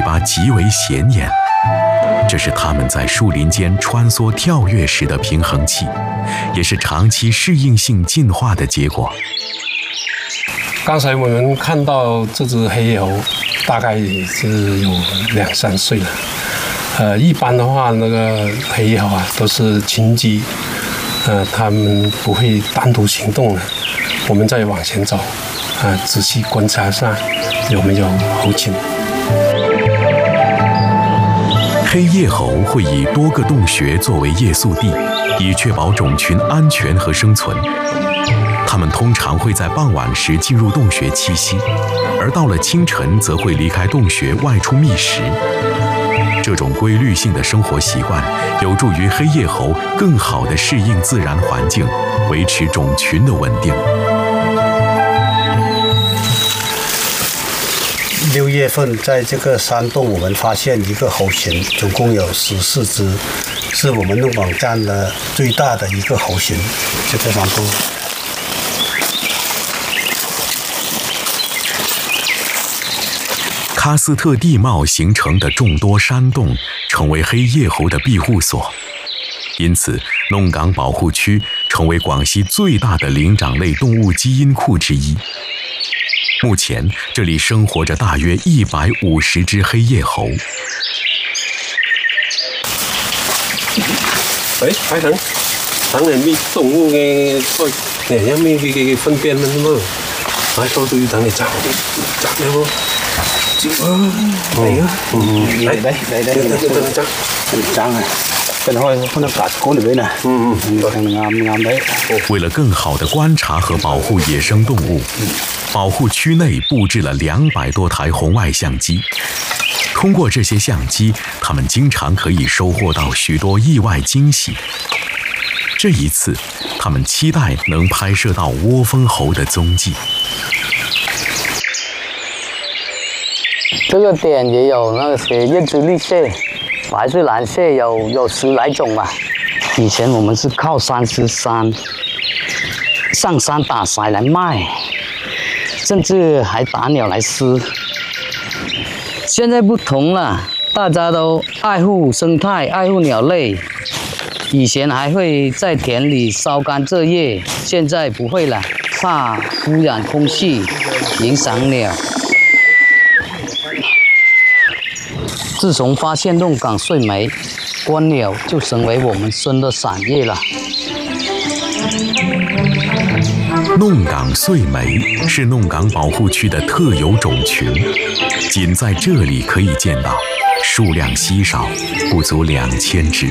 巴极为显眼，这是它们在树林间穿梭跳跃时的平衡器，也是长期适应性进化的结果。 刚才我们看到这只黑叶猴，大概是有2-3岁了。一般的话，那个黑叶猴啊都是群居，它们不会单独行动的。我们再往前走，仔细观察一下有没有猴群。 黑叶猴会以多个洞穴作为夜宿地，以确保种群安全和生存。它们通常会在傍晚时进入洞穴栖息，而到了清晨则会离开洞穴外出觅食。这种规律性的生活习惯有助于黑叶猴更好地适应自然环境，维持种群的稳定。 6月份在这个山洞，我们发现一个猴群，总共有14只，是我们弄网站的最大的一个猴群。这个山洞。 喀斯特地貌形成的众多山洞成为黑叶猴的庇护所，因此弄港保护区成为广西最大的灵长类动物基因库之一。目前这里生活着大约150只黑叶猴。 海豚，當然咩動物嘅有咩嘅分辨啦嘛，都要等你摘咗喎。嚟啊！嚟， 爭啊！跟開可能夾嗰裏邊啊。 為了更好地觀察和保護野生動物，保護區內佈置了200多台紅外相機。通過這些相機，他們經常可以收穫到許多意外驚喜。這一次，他們期待能拍攝到窩蜂猴的蹤跡。 這個點也有那些葉子綠蟹、白水藍蟹有10來種吧。以前我們是靠山吃山，上山打柴來賣，甚至還打鳥來吃。現在不同了，大家都愛護生態，愛護鳥類。以前還會在田裡燒甘蔗葉，現在不會了，怕污染空氣，影響鳥。自從發現弄港穗梅，觀鳥就成為我們新的產業了。 弄港穗梅是弄港保護區的特有種群，僅在這裡可以見到，數量稀少，不足2000隻。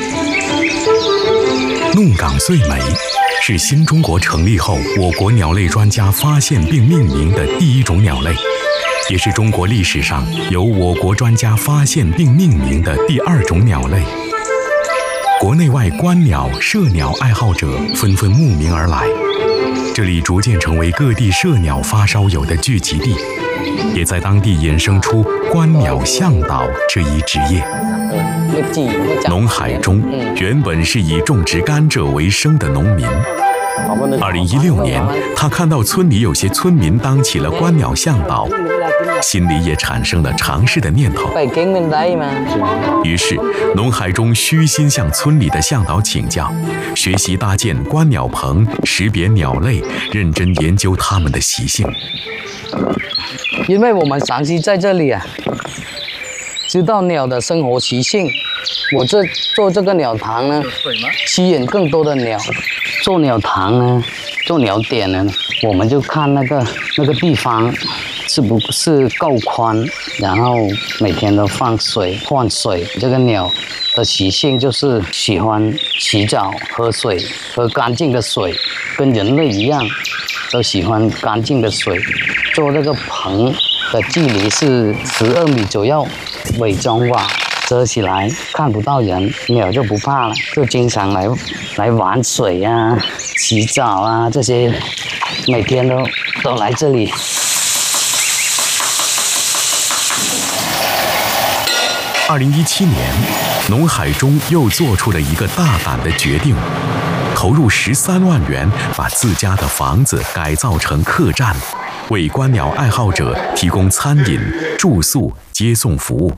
弄港穗梅是新中國成立後，我國鳥類專家發現並命名的第一種鳥類。也是中國歷史上由我國專家發現並命名的第2種鳥類。國內外觀鳥、攝鳥愛好者紛紛慕名而來，這裡逐漸成為各地攝鳥發燒友的聚集地，也在當地衍生出觀鳥向導這一職業。農海中原本是以種植甘蔗為生的農民。2016年，他看到村裡有些村民當起了觀鳥向導，心裡也產生了嘗試的念頭。於是，農海中虛心向村裡的向導請教，學習搭建觀鳥棚，識別鳥類，認真研究它們的習性。 因為我們長期在這裡啊，知道鳥的生活習性。我做這個鳥堂呢，吸引更多的鳥。做鳥堂呢，做鳥點呢，我們就看那個地方是不是夠寬，然後每天都放水換水。這個鳥的習性就是喜歡洗澡、喝水，喝乾淨的水，跟人類一樣，都喜歡乾淨的水。做這個棚的距離是12米左右，偽裝網遮起來，看不到人，鳥就不怕了，就經常來玩水啊、洗澡啊這些，每天都來這裡。 2017年，農海中又做出了一個大膽的決定，投入13萬元，把自家的房子改造成客棧，為觀鳥愛好者提供餐飲、住宿、接送服務。